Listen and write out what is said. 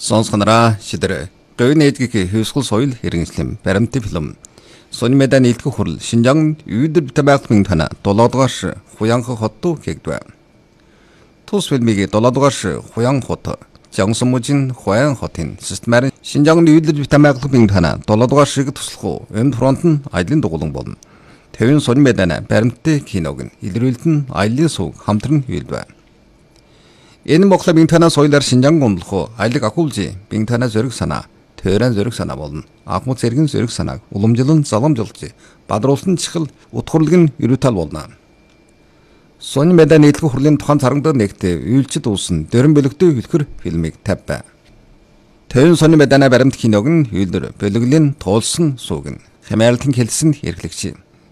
Сонсгонороо шидэр говийн эдгийг хөвсгөл соёл хэрэгжлэм баримтын филм Сони Медан илтгэх хурал Шинжаан үйдэр битэмэгтмийн тана 7-дугаар Хуянхан хотто гэгдвэ. Тус фильмийг 7-дугаар Хуян хот Жангсумужин Хуян хотын системаар Шинжаан үйдэр битэмэгтмийн тана 7-дугаар шиг туслах энэ фронт нь аялын дугуулан болно. Тэвэн Сони Медан баримтын киног нь илрүүлэлт нь аялын сувг хамтран үйлдвэ. Энэ Монголын бинтана соёлоор Шинжаан гомдлох аялаг ахуулжи бинтана зөрөг санаа, төрөн зөрөг санаа болно. Ахмад зэрэгэн зөрөг санааг уламжлан заламжуулж бадруулсан чихэл утгурлаг нь ерөөтал болно. Сони Медан нийтлэг хурлын тухайн царганд нэгтээ үйлчид uuсан дөрөн бөлөгтэй хөлхөр фильмийг тавьбай. Тэвэн Сони Медан баримт киног нь үйлдэр бөлөглөлийн туулсан сууг нь хямаалтан хэлсэн эрхлэгч.